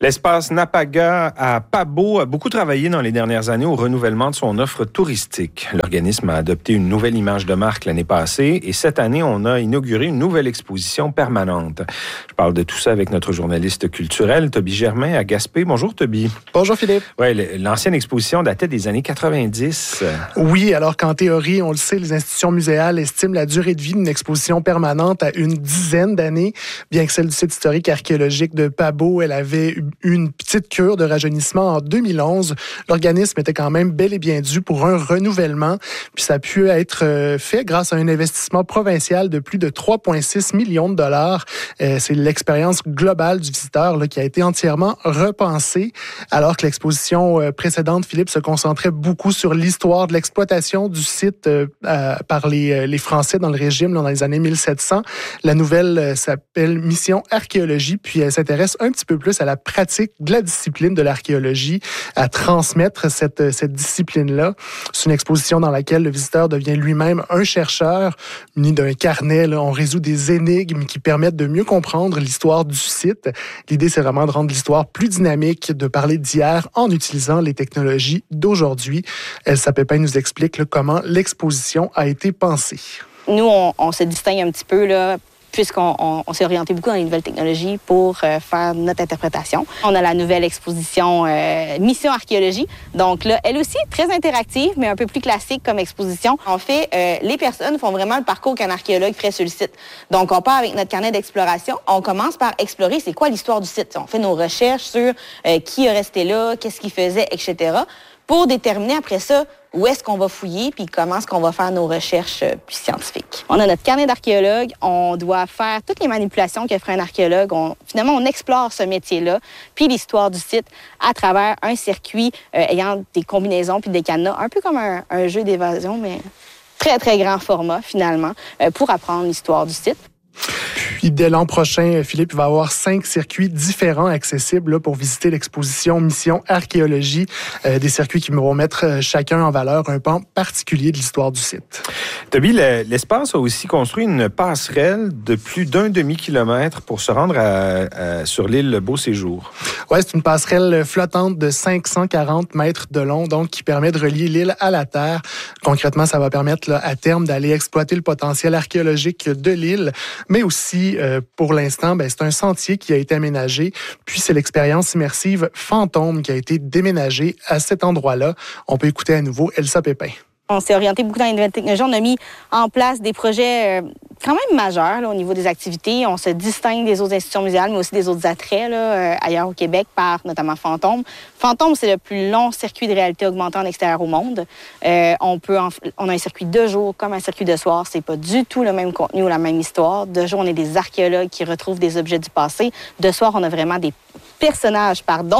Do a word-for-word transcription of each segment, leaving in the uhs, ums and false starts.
L'espace Napaga à Pabo a beaucoup travaillé dans les dernières années au renouvellement de son offre touristique. L'organisme a adopté une nouvelle image de marque l'année passée et cette année, on a inauguré une nouvelle exposition permanente. Je parle de tout ça avec notre journaliste culturel, Toby Germain, à Gaspé. Bonjour, Toby. Bonjour, Philippe. Oui, l'ancienne exposition datait des années quatre-vingt-dix. Oui, alors qu'en théorie, on le sait, les institutions muséales estiment la durée de vie d'une exposition permanente à une dizaine d'années, bien que celle du site historique archéologique de Pabo, elle avait eu une petite cure de rajeunissement en deux mille onze. L'organisme était quand même bel et bien dû pour un renouvellement, puis ça a pu être fait grâce à un investissement provincial de plus de trois virgule six millions de dollars. Euh, c'est l'expérience globale du visiteur là, qui a été entièrement repensée, alors que l'exposition euh, précédente, Philippe, se concentrait beaucoup sur l'histoire de l'exploitation du site euh, euh, par les, les Français dans le régime là, dans les années mille sept cents. La nouvelle euh, s'appelle Mission Archéologie, puis elle s'intéresse un petit peu plus à la pratique de la discipline de l'archéologie, à transmettre cette, cette discipline-là. C'est une exposition dans laquelle le visiteur devient lui-même un chercheur, muni d'un carnet. Là, on résout des énigmes qui permettent de mieux comprendre l'histoire du site. L'idée, c'est vraiment de rendre l'histoire plus dynamique, de parler d'hier en utilisant les technologies d'aujourd'hui. Elsa Pépin nous explique là, comment l'exposition a été pensée. Nous, on, on se distingue un petit peu là, puisqu'on on, on s'est orienté beaucoup dans les nouvelles technologies pour euh, faire notre interprétation. On a la nouvelle exposition euh, Mission Archéologie. Donc là, elle aussi très interactive, mais un peu plus classique comme exposition. En fait, euh, les personnes font vraiment le parcours qu'un archéologue ferait sur le site. Donc, on part avec notre carnet d'exploration. On commence par explorer c'est quoi l'histoire du site. On fait nos recherches sur euh, qui est resté là, qu'est-ce qu'il faisait, et cetera, pour déterminer après ça où est-ce qu'on va fouiller puis comment est-ce qu'on va faire nos recherches euh, plus scientifiques. On a notre carnet d'archéologue, on doit faire toutes les manipulations que ferait un archéologue. On, finalement, on explore ce métier-là, puis l'histoire du site à travers un circuit euh, ayant des combinaisons puis des cadenas, un peu comme un, un jeu d'évasion, mais très, très grand format, finalement, euh, pour apprendre l'histoire du site. Puis dès l'an prochain, Philippe, il va y avoir cinq circuits différents accessibles là, pour visiter l'exposition Mission Archéologie. Euh, des circuits qui vont mettre chacun en valeur un pan particulier de l'histoire du site. Toby, l'espace a aussi construit une passerelle de plus d'un demi-kilomètre pour se rendre à, à, sur l'île Beau-Séjour. Oui, c'est une passerelle flottante de cinq cent quarante mètres de long, donc qui permet de relier l'île à la Terre. Concrètement, ça va permettre là, à terme d'aller exploiter le potentiel archéologique de l'île, mais aussi Euh, pour l'instant, ben, c'est un sentier qui a été aménagé. Puis, c'est l'expérience immersive Fantôme qui a été déménagée à cet endroit-là. On peut écouter à nouveau Elsa Pépin. On s'est orienté beaucoup dans les nouvelles technologies. On a mis en place des projets euh, quand même majeurs là, au niveau des activités. On se distingue des autres institutions muséales, mais aussi des autres attraits là, euh, ailleurs au Québec par notamment Fantôme. Fantôme, c'est le plus long circuit de réalité augmentée en extérieur au monde. Euh, on, peut en, on a un circuit de jour comme un circuit de soir. C'est pas du tout le même contenu ou la même histoire. De jour, on est des archéologues qui retrouvent des objets du passé. De soir, on a vraiment des personnages, pardon,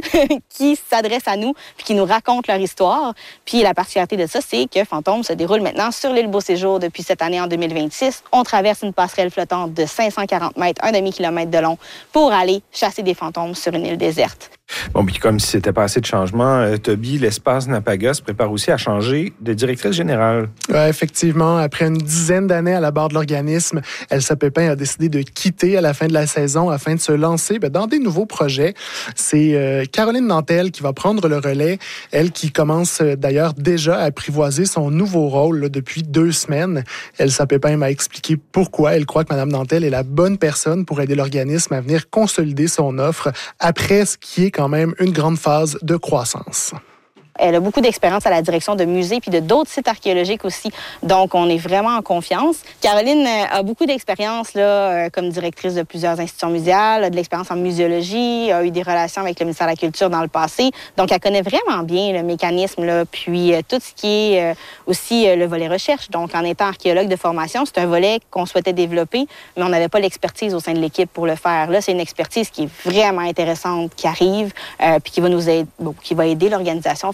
qui s'adressent à nous puis qui nous racontent leur histoire. Puis la particularité de ça, c'est que Fantôme se déroule maintenant sur l'île Beau-Séjour depuis cette année en deux mille vingt-six. On traverse une passerelle flottante de cinq cent quarante mètres, un demi-kilomètre de long, pour aller chasser des fantômes sur une île déserte. Bon, puis comme si c'était pas assez de changement, euh, Toby, l'espace Napaga se prépare aussi à changer de directrice générale. Ouais, effectivement, après une dizaine d'années à la barre de l'organisme, Elsa Pépin a décidé de quitter à la fin de la saison afin de se lancer ben, dans des nouveaux projets. C'est euh, Caroline Nantel qui va prendre le relais, elle qui commence euh, d'ailleurs déjà à apprivoiser son nouveau rôle là, depuis deux semaines. Elsa Pépin m'a expliqué pourquoi elle croit que Mme Nantel est la bonne personne pour aider l'organisme à venir consolider son offre après ce qui est quand même une grande phase de croissance. Elle a beaucoup d'expérience à la direction de musées puis de d'autres sites archéologiques aussi. Donc, on est vraiment en confiance. Caroline a beaucoup d'expérience là, comme directrice de plusieurs institutions muséales, a de l'expérience en muséologie, a eu des relations avec le ministère de la Culture dans le passé. Donc, elle connaît vraiment bien le mécanisme, là, puis tout ce qui est aussi le volet recherche. Donc, en étant archéologue de formation, c'est un volet qu'on souhaitait développer, mais on n'avait pas l'expertise au sein de l'équipe pour le faire. Là, c'est une expertise qui est vraiment intéressante, qui arrive, euh, puis qui va nous aider, bon, qui va aider l'organisation finalement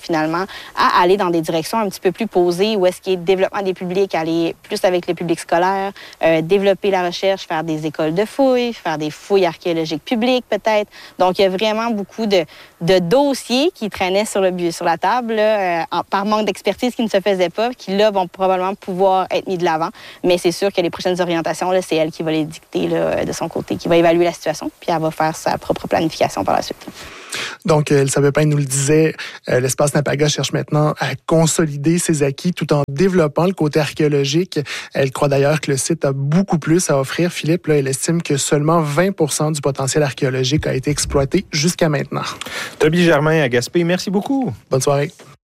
finalement à aller dans des directions un petit peu plus posées, où est-ce qu'il y a développement des publics, aller plus avec le public scolaire, euh, développer la recherche, faire des écoles de fouilles, faire des fouilles archéologiques publiques peut-être. Donc, il y a vraiment beaucoup de, de dossiers qui traînaient sur, le, sur la table là, euh, en, par manque d'expertise qui ne se faisait pas, qui là vont probablement pouvoir être mis de l'avant. Mais c'est sûr que les prochaines orientations, là, c'est elle qui va les dicter là, de son côté, qui va évaluer la situation, puis elle va faire sa propre planification par la suite. Donc, Elsa Pépin nous le disait, euh, l'espace Napaga cherche maintenant à consolider ses acquis tout en développant le côté archéologique. Elle croit d'ailleurs que le site a beaucoup plus à offrir. Philippe, là, elle estime que seulement vingt pour cent du potentiel archéologique a été exploité jusqu'à maintenant. Toby Germain à Gaspé, merci beaucoup. Bonne soirée.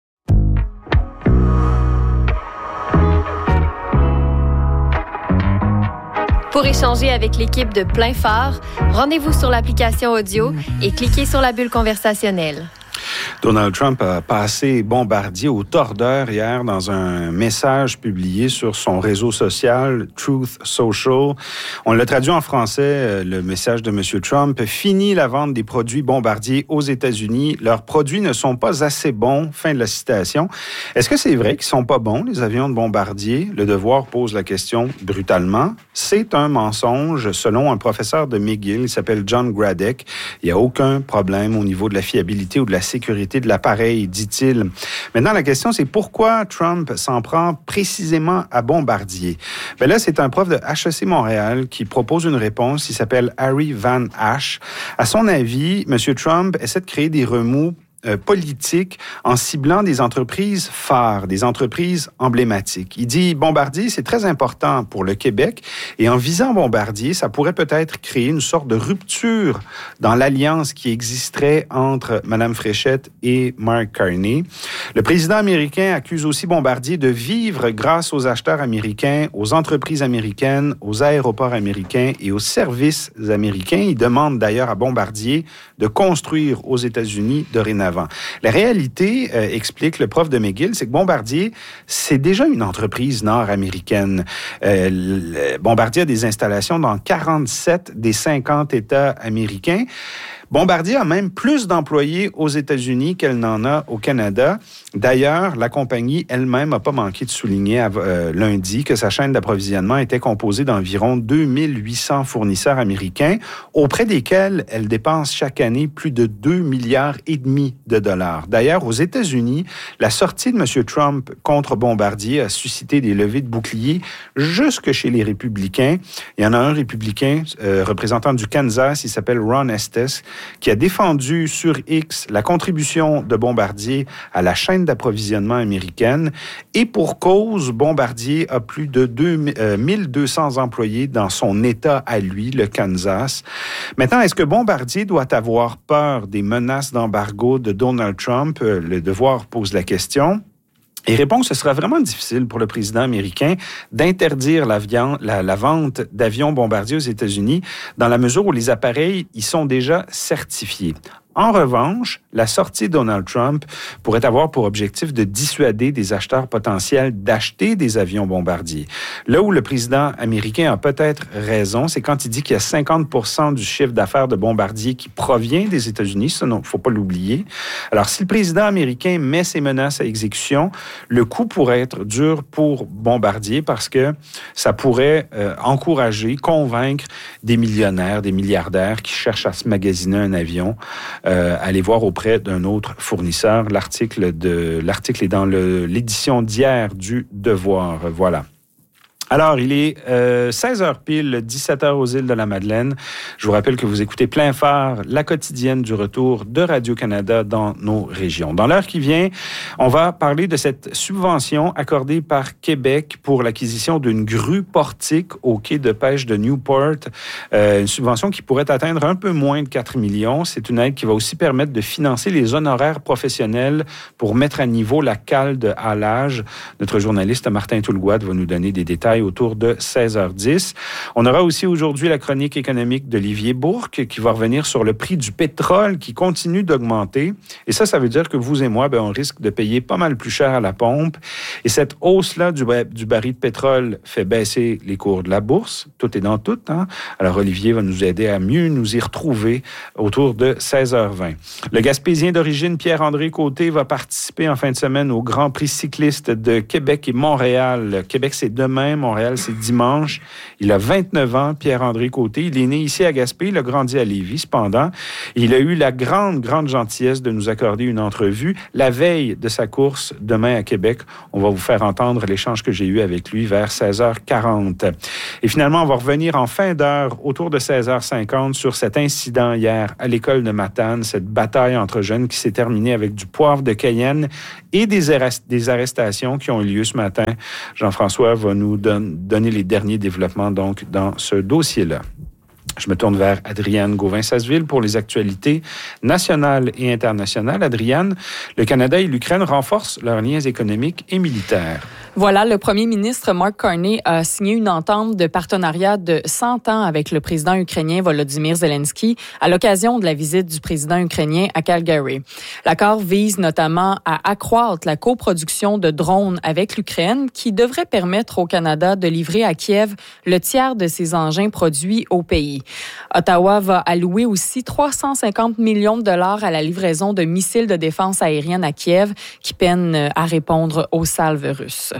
Pour échanger avec l'équipe de Plein Phare, rendez-vous sur l'application audio et cliquez sur la bulle conversationnelle. Donald Trump a passé Bombardier au tordeur hier dans un message publié sur son réseau social Truth Social. On l'a traduit en français, le message de M. Trump. Fini la vente des produits Bombardier aux États-Unis. Leurs produits ne sont pas assez bons. Fin de la citation. Est-ce que c'est vrai qu'ils sont pas bons, les avions de Bombardier? Le Devoir pose la question brutalement. C'est un mensonge, selon un professeur de McGill. Il s'appelle John Gradek. Il n'y a aucun problème au niveau de la fiabilité ou de la sécurité de l'appareil, dit-il. Maintenant, la question, c'est pourquoi Trump s'en prend précisément à Bombardier? Bien là, c'est un prof de H E C Montréal qui propose une réponse. Il s'appelle Harry Van Ash. À son avis, M. Trump essaie de créer des remous Euh, politique en ciblant des entreprises phares, des entreprises emblématiques. Il dit Bombardier, c'est très important pour le Québec et en visant Bombardier, ça pourrait peut-être créer une sorte de rupture dans l'alliance qui existerait entre Mme Fréchette et Mark Carney. Le président américain accuse aussi Bombardier de vivre grâce aux acheteurs américains, aux entreprises américaines, aux aéroports américains et aux services américains. Il demande d'ailleurs à Bombardier de construire aux États-Unis dorénavant. La réalité, euh, explique le prof de McGill, c'est que Bombardier, c'est déjà une entreprise nord-américaine. Euh, le, Bombardier a des installations dans quarante-sept des cinquante États américains. Bombardier a même plus d'employés aux États-Unis qu'elle n'en a au Canada. D'ailleurs, la compagnie elle-même n'a pas manqué de souligner euh, lundi que sa chaîne d'approvisionnement était composée d'environ deux mille huit cents fournisseurs américains, auprès desquels elle dépense chaque année plus de deux milliards et demi de dollars. D'ailleurs, aux États-Unis, la sortie de M. Trump contre Bombardier a suscité des levées de boucliers jusque chez les républicains. Il y en a un républicain euh, représentant du Kansas, il s'appelle Ron Estes, qui a défendu sur X la contribution de Bombardier à la chaîne d'approvisionnement américaine. Et pour cause, Bombardier a plus de mille deux cents employés dans son État à lui, le Kansas. Maintenant, est-ce que Bombardier doit avoir peur des menaces d'embargo de Donald Trump? Le Devoir pose la question. Et répond que ce sera vraiment difficile pour le président américain d'interdire l'avion, la, la vente d'avions Bombardier aux États-Unis dans la mesure où les appareils y sont déjà certifiés. En revanche, la sortie de Donald Trump pourrait avoir pour objectif de dissuader des acheteurs potentiels d'acheter des avions Bombardier. Là où le président américain a peut-être raison, c'est quand il dit qu'il y a cinquante pour cent du chiffre d'affaires de Bombardier qui provient des États-Unis. Ça, il ne faut pas l'oublier. Alors, si le président américain met ses menaces à exécution, le coup pourrait être dur pour Bombardier parce que ça pourrait euh, encourager, convaincre des millionnaires, des milliardaires qui cherchent à se magasiner un avion. Euh, allez voir auprès d'un autre fournisseur. L'article, de, l'article est dans le, l'édition d'hier du Devoir. Voilà. Alors, il est euh, seize heures pile, dix-sept heures aux îles de la Madeleine. Je vous rappelle que vous écoutez Plein Phare, la quotidienne du retour de Radio-Canada dans nos régions. Dans l'heure qui vient, on va parler de cette subvention accordée par Québec pour l'acquisition d'une grue portique au quai de pêche de Newport. Euh, une subvention qui pourrait atteindre un peu moins de quatre millions. C'est une aide qui va aussi permettre de financer les honoraires professionnels pour mettre à niveau la cale de halage. Notre journaliste Martin Toulgouat va nous donner des détails détails autour de seize heures dix. On aura aussi aujourd'hui la chronique économique d'Olivier Bourque qui va revenir sur le prix du pétrole qui continue d'augmenter. Et ça, ça veut dire que vous et moi, ben, on risque de payer pas mal plus cher à la pompe. Et cette hausse-là du, du baril de pétrole fait baisser les cours de la bourse. Tout est dans tout. Hein? Alors, Olivier va nous aider à mieux nous y retrouver autour de seize heures vingt. Le Gaspésien d'origine Pierre-André Côté va participer en fin de semaine au Grand Prix cycliste de Québec et Montréal. Québec, c'est demain. Montréal, c'est dimanche. Il a vingt-neuf ans, Pierre-André Côté. Il est né ici à Gaspé. Il a grandi à Lévis, cependant. Il a eu la grande, grande gentillesse de nous accorder une entrevue la veille de sa course demain à Québec. On va vous faire entendre l'échange que j'ai eu avec lui vers seize heures quarante. Et finalement, on va revenir en fin d'heure, autour de seize heures cinquante, sur cet incident hier à l'école de Matane, cette bataille entre jeunes qui s'est terminée avec du poivre de Cayenne et des, arrest- des arrestations qui ont eu lieu ce matin. Jean-François va nous don- donner les derniers développements donc dans ce dossier-là. Je me tourne vers Adrienne Gauvin-Sasseville pour les actualités nationales et internationales. Adrienne, le Canada et l'Ukraine renforcent leurs liens économiques et militaires. Voilà, le premier ministre Mark Carney a signé une entente de partenariat de cent ans avec le président ukrainien Volodymyr Zelensky à l'occasion de la visite du président ukrainien à Calgary. L'accord vise notamment à accroître la coproduction de drones avec l'Ukraine qui devrait permettre au Canada de livrer à Kiev le tiers de ses engins produits au pays. Ottawa va allouer aussi trois cent cinquante millions de dollars à la livraison de missiles de défense aérienne à Kiev qui peinent à répondre aux salves russes.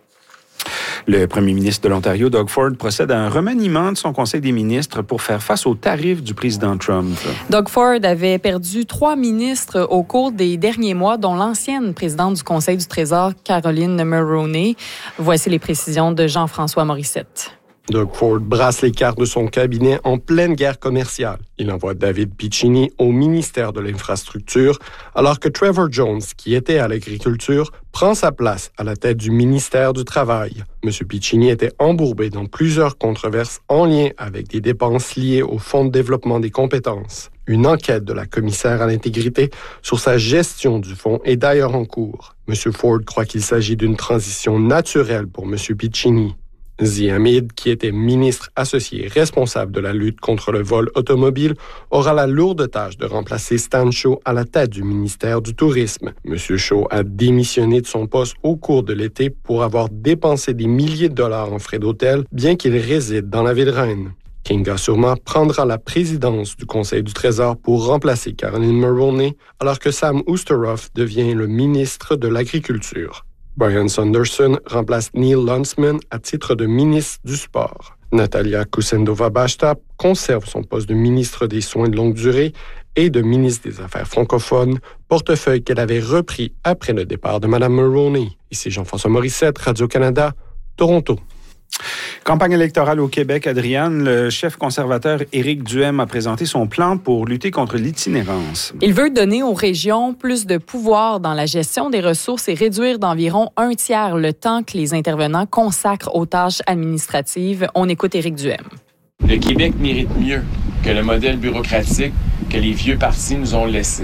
Le premier ministre de l'Ontario, Doug Ford, procède à un remaniement de son conseil des ministres pour faire face aux tarifs du président Trump. Doug Ford avait perdu trois ministres au cours des derniers mois, dont l'ancienne présidente du Conseil du Trésor, Caroline Mulroney. Voici les précisions de Jean-François Morissette. Doug Ford brasse les cartes de son cabinet en pleine guerre commerciale. Il envoie David Piccini au ministère de l'Infrastructure, alors que Trevor Jones, qui était à l'agriculture, prend sa place à la tête du ministère du Travail. M. Piccini était embourbé dans plusieurs controverses en lien avec des dépenses liées au Fonds de développement des compétences. Une enquête de la commissaire à l'intégrité sur sa gestion du fonds est d'ailleurs en cours. M. Ford croit qu'il s'agit d'une transition naturelle pour M. Piccini. Zi Hamid, qui était ministre associé responsable de la lutte contre le vol automobile, aura la lourde tâche de remplacer Stan Shaw à la tête du ministère du Tourisme. M. Shaw a démissionné de son poste au cours de l'été pour avoir dépensé des milliers de dollars en frais d'hôtel, bien qu'il réside dans la ville reine. Kinga Surma prendra la présidence du Conseil du Trésor pour remplacer Caroline Mulroney, alors que Sam Oosterhoff devient le ministre de l'Agriculture. Brian Sanderson remplace Neil Lunsman à titre de ministre du Sport. Natalia Kusendova-Bashta conserve son poste de ministre des Soins de longue durée et de ministre des Affaires francophones, portefeuille qu'elle avait repris après le départ de Mme Mulroney. Ici Jean-François Morissette, Radio-Canada, Toronto. Campagne électorale au Québec, Adrienne, le chef conservateur Éric Duhem a présenté son plan pour lutter contre l'itinérance. Il veut donner aux régions plus de pouvoir dans la gestion des ressources et réduire d'environ un tiers le temps que les intervenants consacrent aux tâches administratives. On écoute Éric Duhem. Le Québec mérite mieux que le modèle bureaucratique que les vieux partis nous ont laissé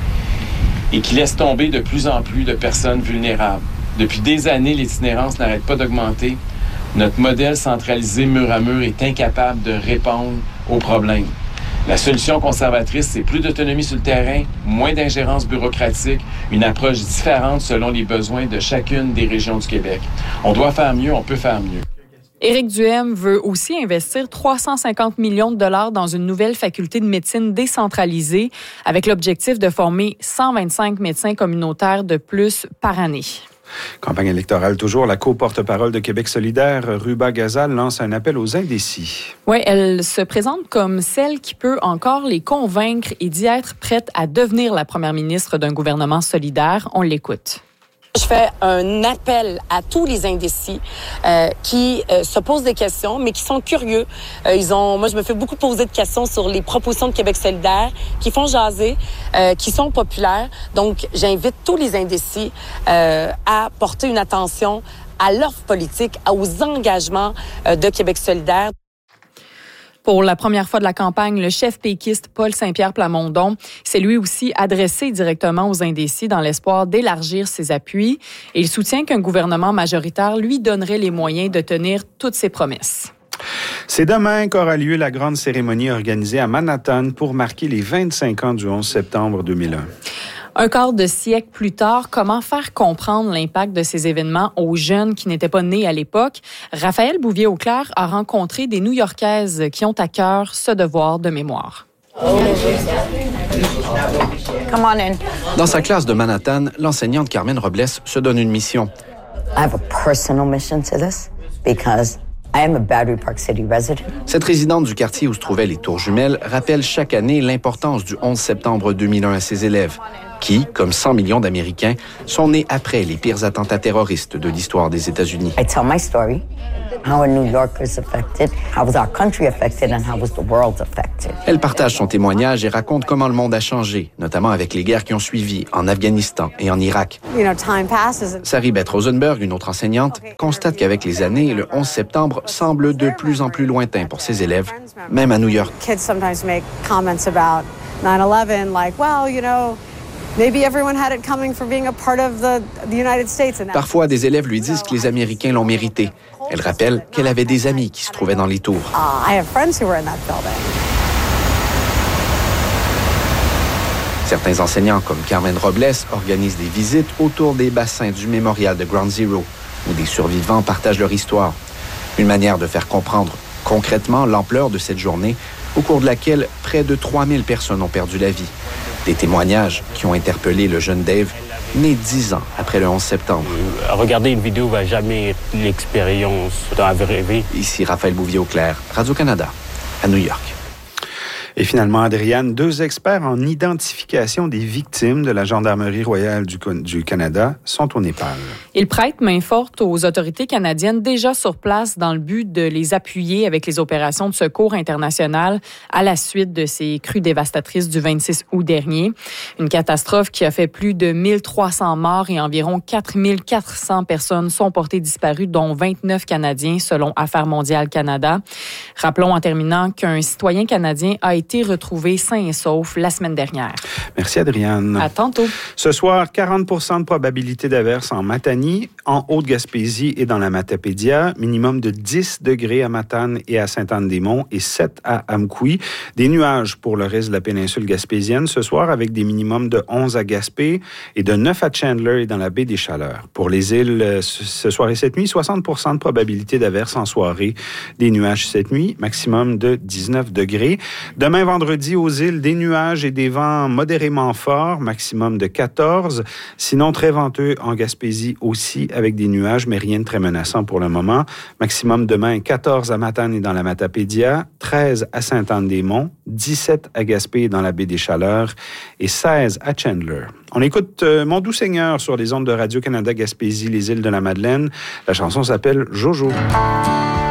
et qui laisse tomber de plus en plus de personnes vulnérables. Depuis des années, l'itinérance n'arrête pas d'augmenter. Notre modèle centralisé mur à mur est incapable de répondre aux problèmes. La solution conservatrice, c'est plus d'autonomie sur le terrain, moins d'ingérence bureaucratique, une approche différente selon les besoins de chacune des régions du Québec. On doit faire mieux, on peut faire mieux. Éric Duhem veut aussi investir trois cent cinquante millions de dollars dans une nouvelle faculté de médecine décentralisée avec l'objectif de former cent vingt-cinq médecins communautaires de plus par année. Campagne électorale toujours. La co-porte-parole de Québec solidaire, Ruba Gazal, lance un appel aux indécis. Oui, elle se présente comme celle qui peut encore les convaincre et d'y être prête à devenir la première ministre d'un gouvernement solidaire. On l'écoute. Je fais un appel à tous les indécis euh, qui euh, se posent des questions, mais qui sont curieux. Euh, ils ont, moi, je me fais beaucoup poser de questions sur les propositions de Québec solidaire qui font jaser, euh, qui sont populaires. Donc, j'invite tous les indécis euh, à porter une attention à l'offre politique, aux engagements euh, de Québec solidaire. Pour la première fois de la campagne, le chef péquiste Paul Saint-Pierre Plamondon s'est lui aussi adressé directement aux indécis dans l'espoir d'élargir ses appuis. Et il soutient qu'un gouvernement majoritaire lui donnerait les moyens de tenir toutes ses promesses. C'est demain qu'aura lieu la grande cérémonie organisée à Manhattan pour marquer les vingt-cinq ans du onze septembre deux mille un. Un quart de siècle plus tard, comment faire comprendre l'impact de ces événements aux jeunes qui n'étaient pas nés à l'époque? Raphaël Bouvier-Auclair a rencontré des New-Yorkaises qui ont à cœur ce devoir de mémoire. Come on in. Dans sa classe de Manhattan, l'enseignante Carmen Robles se donne une mission. I have a personal mission to this because I am a Battery Park City resident. Cette résidente du quartier où se trouvaient les Tours Jumelles rappelle chaque année l'importance du onze septembre deux mille un à ses élèves, qui, comme cent millions d'Américains, sont nés après les pires attentats terroristes de l'histoire des États-Unis. I tell my story, how a New Yorkers affected, how was our country affected, and how was the world affected. Elle partage son témoignage et raconte comment le monde a changé, notamment avec les guerres qui ont suivi en Afghanistan et en Irak. You know, time passes. Saribeth Rosenberg, une autre enseignante, constate qu'avec les années, le onze septembre semble de plus en plus lointain pour ses élèves, même à New York. Kids sometimes make comments about nine eleven, like, well, you know, maybe everyone had it coming for being a part of the, the United States. Parfois, des élèves lui disent que les Américains l'ont mérité. Elle rappelle qu'elle avait des amis qui se trouvaient dans les tours. Uh, I have friends who were in that building. Certains enseignants, comme Carmen Robles, organisent des visites autour des bassins du mémorial de Ground Zero, où des survivants partagent leur histoire. Une manière de faire comprendre concrètement l'ampleur de cette journée, au cours de laquelle près de trois mille personnes ont perdu la vie. Des témoignages qui ont interpellé le jeune Dave, né dix ans après le onze septembre. Regarder une vidéo va jamais être l'expérience dans la vraie vie. Ici Raphaël Bouvier-Auclair, Radio-Canada, à New York. Et finalement, Adrienne, deux experts en identification des victimes de la Gendarmerie royale du, du Canada sont au Népal. Ils prêtent main forte aux autorités canadiennes déjà sur place dans le but de les appuyer avec les opérations de secours internationales à la suite de ces crues dévastatrices du vingt-six août dernier. Une catastrophe qui a fait plus de mille trois cents morts et environ quatre mille quatre cents personnes sont portées disparues, dont vingt-neuf Canadiens, selon Affaires mondiales Canada. Rappelons en terminant qu'un citoyen canadien a été été retrouvé sain et sauf la semaine dernière. Merci, Adrienne. À tantôt. Ce soir, quarante pour cent de probabilité d'averse en Matanie, en Haute-Gaspésie et dans la Matapédia. Minimum de dix degrés à Matane et à Sainte-Anne-des-Monts et sept à Amkoui. Des nuages pour le reste de la péninsule gaspésienne ce soir avec des minimums de onze à Gaspé et de neuf à Chandler et dans la baie des Chaleurs. Pour les îles, ce soir et cette nuit, soixante pour cent de probabilité d'averse en soirée. Des nuages cette nuit, maximum de dix-neuf degrés. Demain, vendredi, aux îles, des nuages et des vents modérément forts, maximum de quatorze. Sinon, très venteux en Gaspésie aussi, avec des nuages, mais rien de très menaçant pour le moment. Maximum demain, quatorze à Matane et dans la Matapédia, treize à Sainte-Anne-des-Monts, dix-sept à Gaspé et dans la baie des Chaleurs et seize à Chandler. On écoute euh, Mon doux Seigneur sur les ondes de Radio-Canada Gaspésie, les îles de la Madeleine. La chanson s'appelle Jojo.